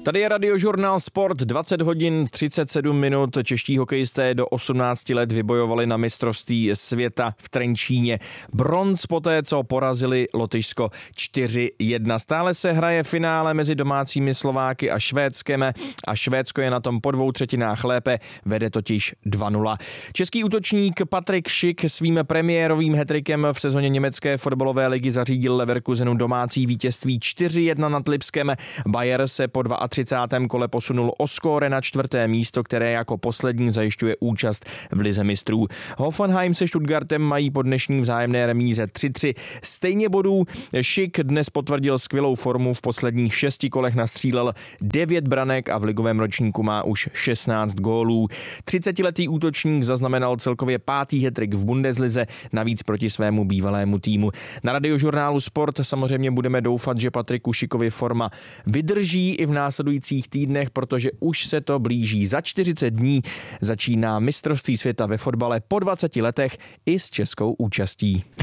Tady je Radiožurnál Sport, 20 hodin 37 minut. Čeští hokejisté do 18 let vybojovali na mistrovství světa v Trenčíně bronz poté, co porazili Lotyšsko 4-1. Stále se hraje finále mezi domácími Slováky a Švédskem a Švédsko je na tom po 2/3 lépe, vede totiž 2-0. Český útočník Patrik Schick svým premiérovým hattrickem v sezóně německé fotbalové ligy zařídil Leverkusenu domácí vítězství 4-1 nad Lipskem. Bayer se po 32. kole posunul o skóre na 4. místo, které jako poslední zajišťuje účast v lize mistrů. Hoffenheim se Stuttgartem mají po dnešní vzájemné remíze 3-3 stejně bodů. Schick dnes potvrdil skvělou formu, v posledních 6 kolech nastřílel 9 branek a v ligovém ročníku má už 16 gólů. 30letý útočník zaznamenal celkově 5. hattrick v Bundeslize, navíc proti svému bývalému týmu. Na Radiožurnálu Sport samozřejmě budeme doufat, že Patriku Schickovi forma vydrží i v následujících týdnech, protože už se to blíží. Za 40 dní začíná mistrovství světa ve fotbale po 20 letech i s českou účastí.